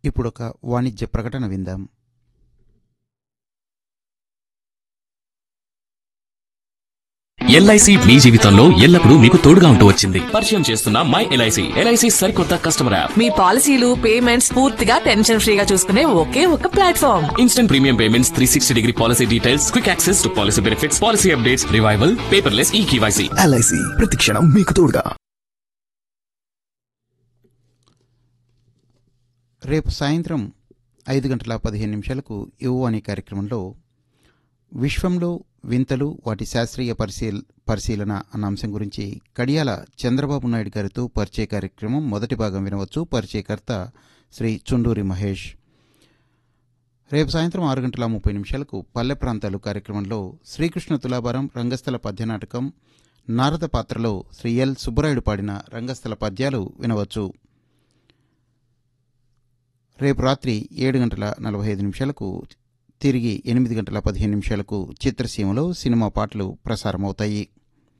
ఇప్పుడొక వాణిజ్య ప్రకటన విందాం. ఎల్ఐసి మీ జీవితంలో ఎల్లప్పుడూ మీకు తోడుగా ఉంటూ వచ్చింది. పరిచయం చేస్తున్న మై ఎల్ఐసి. ఎల్ఐసి సరికొత్త కస్టమర్ యాప్. మీ పాలసీలు పేమెంట్స్ పూర్తిగా టెన్షన్ ఫ్రీగా చూసుకునే ఒకే ఒక platform. Instant premium payments, 360-degree policy details, quick access to policy benefits, policy updates, revival, paperless eKYC. LIC ప్రతి క్షణం మీకు తోడుగా. రేపు సాయంత్రం 5:15 యువ అనే కార్యక్రమంలో విశ్వంలో వింతలు వాటి శాస్త్రీయ పరిశీలన అన్న అంశం గురించి కడియాల చంద్రబాబు నాయుడు గారితో పరిచయ కార్యక్రమం మొదటి భాగం వినవచ్చు. పరిచయకర్త శ్రీ చుండూరి మహేష్. రేపు సాయంత్రం 6:30 పల్లె ప్రాంతాలు కార్యక్రమంలో శ్రీకృష్ణ తులాభారం రంగస్థల పద్యనాటకం నారద పాత్రలో శ్రీ ఎల్ సుబ్బరాయుడు పాడిన రంగస్థల పద్యాలు వినవచ్చు. రేపు రాత్రి 7:45 తిరిగి 8:15 చిత్రసీమలో సినిమా పాటలు ప్రసారమవుతాయి.